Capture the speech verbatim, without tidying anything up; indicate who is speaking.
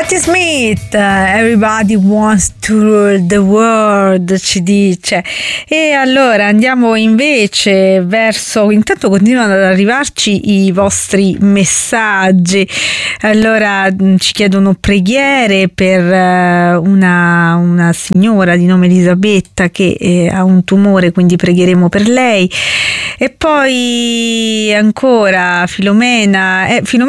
Speaker 1: Patti Smith, Everybody Wants to Rule the World, ci dice. E allora andiamo invece verso, intanto continuano ad arrivarci i vostri messaggi. Allora ci chiedono preghiere per una, una signora di nome Elisabetta che eh, ha un tumore, quindi pregheremo per lei. E poi ancora Filomena, eh, Filomena